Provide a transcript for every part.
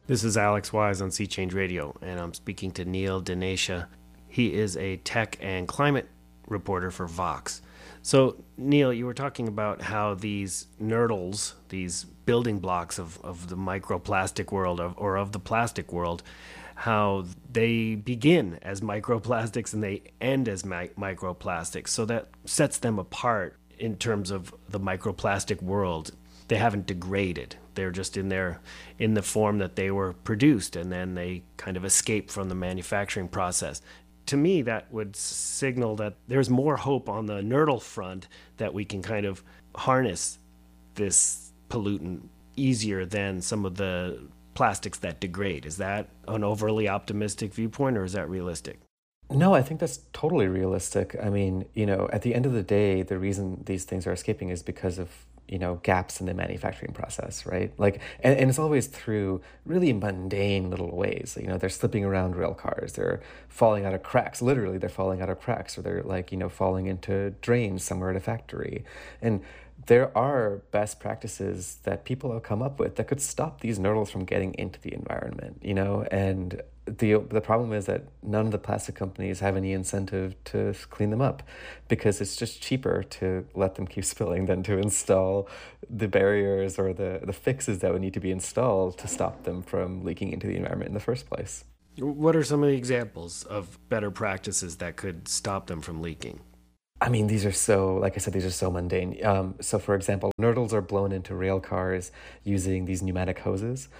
This is Alex Wise on Sea Change Radio, and I'm speaking to Neil Dinesha. He is a tech and climate reporter for Vox. So, Neil, you were talking about how these nurdles, these building blocks of the microplastic world or of the plastic world, how they begin as microplastics and they end as microplastics. So that sets them apart in terms of the microplastic world. They haven't degraded. They're just in the form that they were produced, and then they kind of escape from the manufacturing process. To me, that would signal that there's more hope on the nurdle front, that we can kind of harness this pollutant easier than some of the plastics that degrade. Is that an overly optimistic viewpoint, or is that realistic? No, I think that's totally realistic. I mean, at the end of the day, the reason these things are escaping is because of gaps in the manufacturing process, right? Like, and it's always through really mundane little ways. They're slipping around rail cars, they're falling out of cracks. Literally, they're falling out of cracks, or they're falling into drains somewhere at a factory. And there are best practices that people have come up with that could stop these nurdles from getting into the environment, and the problem is that none of the plastic companies have any incentive to clean them up, because it's just cheaper to let them keep spilling than to install the barriers or the fixes that would need to be installed to stop them from leaking into the environment in the first place. What are some of the examples of better practices that could stop them from leaking? I mean, these are so mundane. So, for example, nurdles are blown into rail cars using these pneumatic hoses.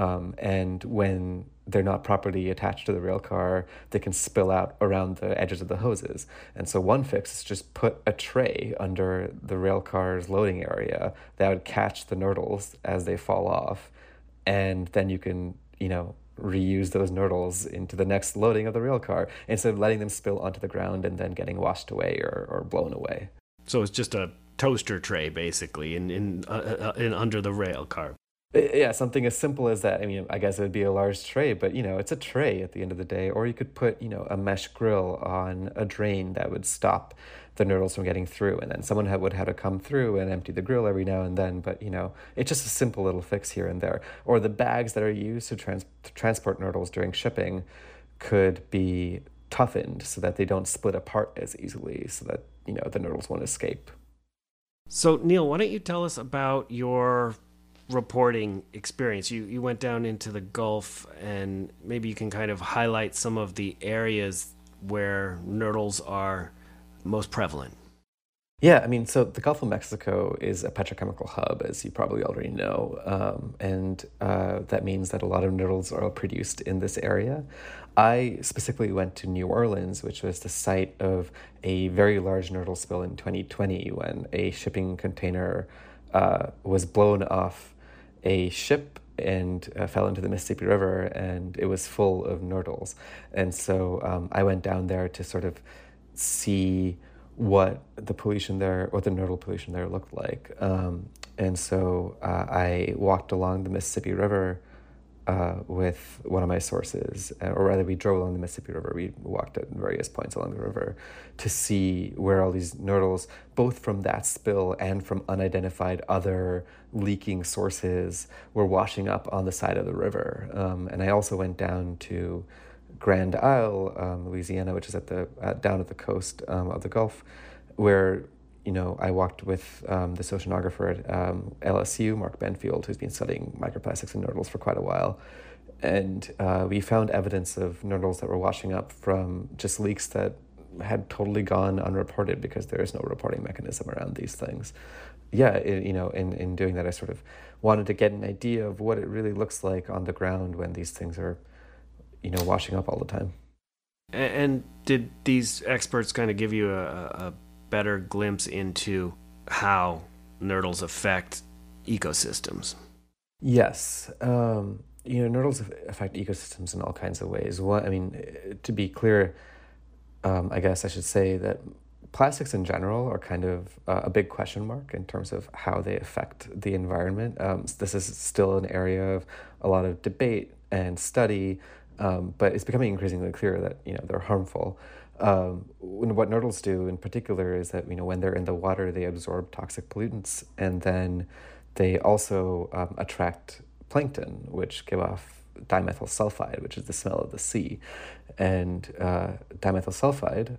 And when they're not properly attached to the rail car, they can spill out around the edges of the hoses. And so one fix is just put a tray under the rail car's loading area that would catch the nurdles as they fall off. And then you can, reuse those nurdles into the next loading of the rail car, instead of letting them spill onto the ground and then getting washed away or blown away. So it's just a toaster tray, basically, in under the rail car. Yeah, something as simple as that. I mean, I guess it would be a large tray, but, it's a tray at the end of the day. Or you could put, a mesh grill on a drain that would stop the nurdles from getting through. And then someone would have to come through and empty the grill every now and then. But, it's just a simple little fix here and there. Or the bags that are used to transport nurdles during shipping could be toughened so that they don't split apart as easily, so that, the nurdles won't escape. So, Neil, why don't you tell us about your reporting experience? You went down into the Gulf, and maybe you can kind of highlight some of the areas where nurdles are most prevalent. Yeah, I mean, so the Gulf of Mexico is a petrochemical hub, as you probably already know, and that means that a lot of nurdles are produced in this area. I specifically went to New Orleans, which was the site of a very large nurdle spill in 2020, when a shipping container was blown off a ship and fell into the Mississippi River, and it was full of nurdles. And so I went down there to sort of see what the pollution there, what the nurdle pollution there looked like. And so I walked along the Mississippi River with one of my sources, or rather we drove along the Mississippi River. We walked at various points along the river to see where all these nurdles, both from that spill and from unidentified other leaking sources, were washing up on the side of the river. And I also went down to Grand Isle, Louisiana, which is down at the coast of the Gulf, where I walked with this oceanographer at LSU, Mark Benfield, who's been studying microplastics and nurdles for quite a while. And we found evidence of nurdles that were washing up from just leaks that had totally gone unreported, because there is no reporting mechanism around these things. Yeah, in doing that, I sort of wanted to get an idea of what it really looks like on the ground when these things are washing up all the time. And did these experts kind of give you a better glimpse into how nurdles affect ecosystems? Yes. Nurdles affect ecosystems in all kinds of ways. To be clear, I guess I should say that plastics in general are kind of a big question mark in terms of how they affect the environment. This is still an area of a lot of debate and study, but it's becoming increasingly clear that they're harmful. What nurdles do in particular is that when they're in the water, they absorb toxic pollutants, and then they also attract plankton, which give off dimethyl sulfide, which is the smell of the sea. And dimethyl sulfide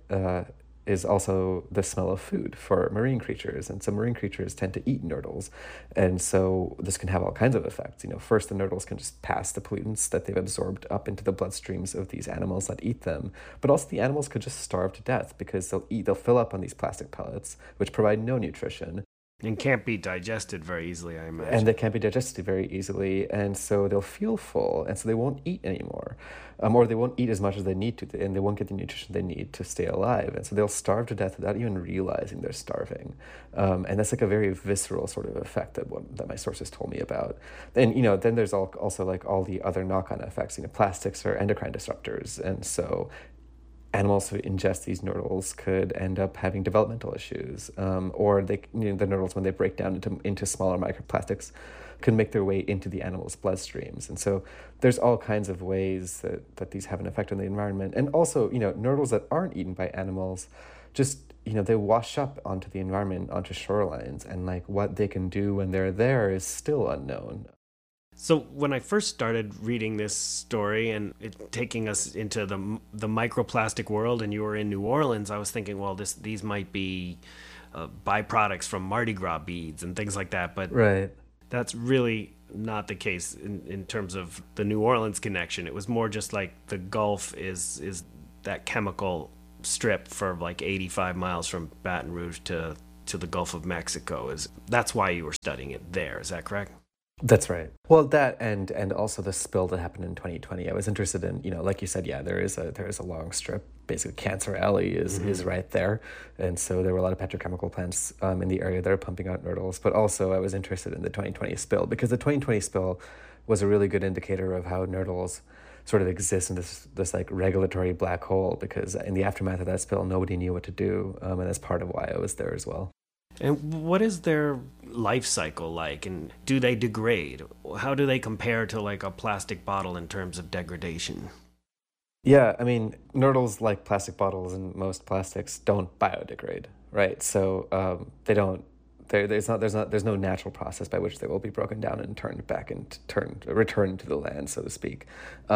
is also the smell of food for marine creatures. And so marine creatures tend to eat nurdles. And so this can have all kinds of effects. First, the nurdles can just pass the pollutants that they've absorbed up into the bloodstreams of these animals that eat them. But also the animals could just starve to death because they'll fill up on these plastic pellets, which provide no nutrition. And can't be digested very easily, I imagine. And they can't be digested very easily, and so they'll feel full, and so they won't eat anymore. Or they won't eat as much as they need to, and they won't get the nutrition they need to stay alive. And so they'll starve to death without even realizing they're starving. And that's like a very visceral sort of effect that my sources told me about. And, then there's also like all the other knock-on effects. Plastics are endocrine disruptors, and so animals who ingest these nurdles could end up having developmental issues, or the nurdles, when they break down into smaller microplastics, can make their way into the animal's bloodstreams. And so there's all kinds of ways that these have an effect on the environment. And also, nurdles that aren't eaten by animals, just, they wash up onto the environment, onto shorelines, and like what they can do when they're there is still unknown. So when I first started reading this story and it taking us into the microplastic world, and you were in New Orleans, I was thinking, well, these might be byproducts from Mardi Gras beads and things like that. But right. That's really not the case in terms of the New Orleans connection. It was more just like the Gulf is that chemical strip for like 85 miles from Baton Rouge to the Gulf of Mexico. That's why you were studying it there. Is that correct? That's right. Well, that and also the spill that happened in 2020. I was interested in, like you said, there is a long strip. Basically, Cancer Alley is right there, and so there were a lot of petrochemical plants in the area that are pumping out nurdles. But also, I was interested in the 2020 spill because the 2020 spill was a really good indicator of how nurdles sort of exist in this like regulatory black hole. Because in the aftermath of that spill, nobody knew what to do, and that's part of why I was there as well. And what is their life cycle like, and do they degrade? How do they compare to like a plastic bottle in terms of degradation? Yeah, I mean, nurdles, like plastic bottles and most plastics, don't biodegrade, right? So they don't. There's no natural process by which they will be broken down and turned back and returned to the land, so to speak.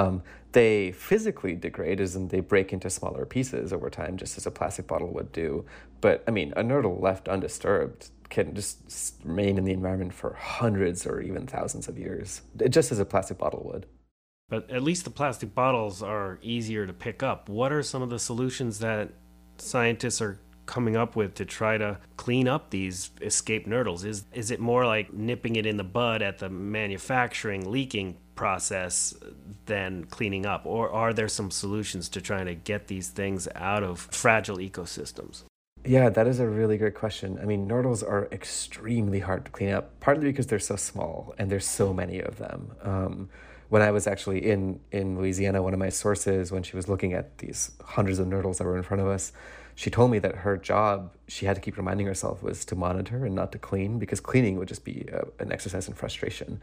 They physically degrade, as in they break into smaller pieces over time, just as a plastic bottle would do. But I mean, a nurdle left undisturbed can just remain in the environment for hundreds or even thousands of years, just as a plastic bottle would. But at least the plastic bottles are easier to pick up. What are some of the solutions that scientists are coming up with to try to clean up these escaped nurdles? Is it more like nipping it in the bud at the manufacturing leaking process than cleaning up? Or are there some solutions to trying to get these things out of fragile ecosystems? Yeah, that is a really great question. I mean, nurdles are extremely hard to clean up, partly because they're so small and there's so many of them. When I was actually in Louisiana, one of my sources, when she was looking at these hundreds of nurdles that were in front of us, she told me that her job, she had to keep reminding herself, was to monitor and not to clean, because cleaning would just be an exercise in frustration.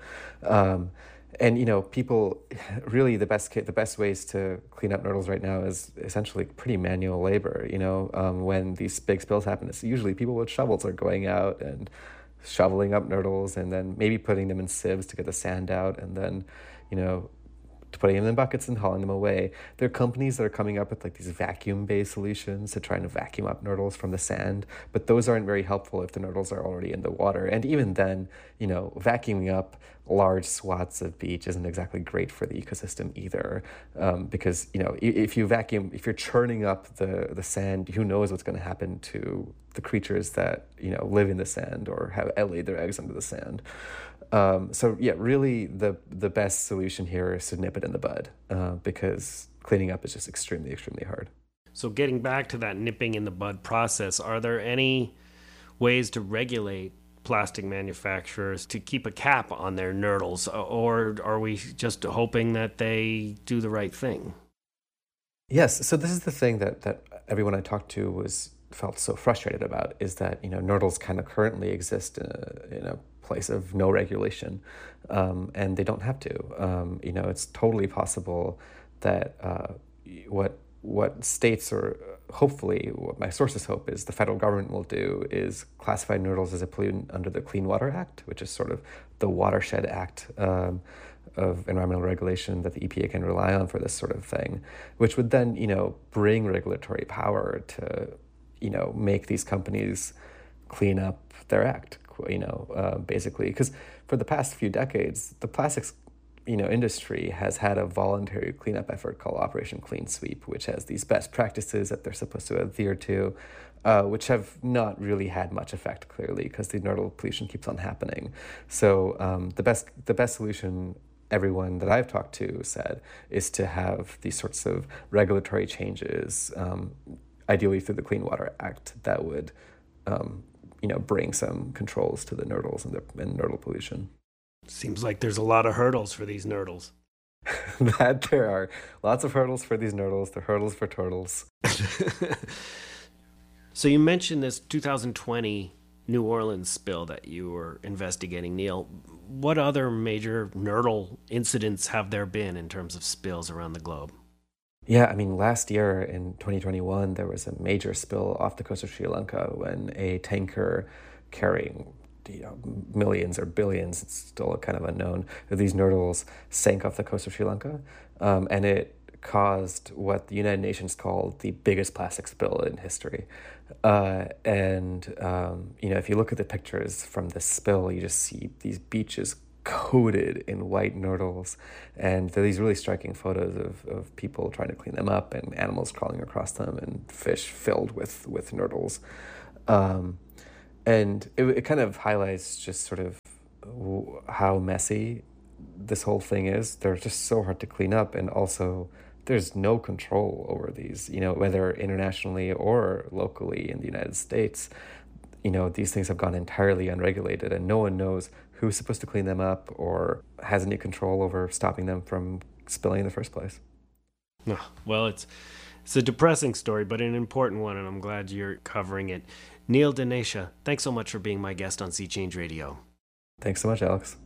And people really the best ways to clean up nurdles right now is essentially pretty manual labor. When these big spills happen, it's usually people with shovels are going out and shoveling up nurdles, and then maybe putting them in sieves to get the sand out, and then putting them in buckets and hauling them away. There are companies that are coming up with like these vacuum-based solutions to try and vacuum up nurdles from the sand, but those aren't very helpful if the nurdles are already in the water. And even then, vacuuming up large swaths of beach isn't exactly great for the ecosystem either, because if you're churning up the sand, who knows what's going to happen to the creatures that live in the sand or have laid their eggs under the sand. So yeah, really the best solution here is to nip it in the bud, because cleaning up is just extremely, extremely hard. So getting back to that nipping in the bud process, are there any ways to regulate plastic manufacturers to keep a cap on their nurdles, or are we just hoping that they do the right thing? Yes, so this is the thing that everyone I talked to felt so frustrated about, is that nurdles kind of currently exist in a place of no regulation, and they don't have to. It's totally possible that what what states, or hopefully what my sources hope is the federal government will do, is classify nurdles as a pollutant under the Clean Water Act, which is sort of the watershed act of environmental regulation that the EPA can rely on for this sort of thing, which would then, bring regulatory power to, make these companies clean up their act, basically. Because for the past few decades, the plastics industry has had a voluntary cleanup effort called Operation Clean Sweep, which has these best practices that they're supposed to adhere to, which have not really had much effect, clearly, because the nurdle pollution keeps on happening. So the best solution, everyone that I've talked to said, is to have these sorts of regulatory changes, ideally through the Clean Water Act, that would bring some controls to the nurdles and nurdle pollution. Seems like there's a lot of hurdles for these nurdles. That there are lots of hurdles for these nurdles. They're hurdles for turtles. So you mentioned this 2020 New Orleans spill that you were investigating, Neil. What other major nurdle incidents have there been in terms of spills around the globe? Yeah, last year in 2021, there was a major spill off the coast of Sri Lanka when a tanker carrying millions or billions, it's still kind of unknown, of these nurdles sank off the coast of Sri Lanka. And it caused what the United Nations called the biggest plastic spill in history. If you look at the pictures from this spill, you just see these beaches coated in white nurdles. And there are these really striking photos of people trying to clean them up and animals crawling across them and fish filled with nurdles. And it kind of highlights just sort of how messy this whole thing is. They're just so hard to clean up. And also, there's no control over these, whether internationally or locally in the United States. These things have gone entirely unregulated, and no one knows who's supposed to clean them up or has any control over stopping them from spilling in the first place. Well, it's a depressing story, but an important one, and I'm glad you're covering it. Neil Dinesha, thanks so much for being my guest on Sea Change Radio. Thanks so much, Alex.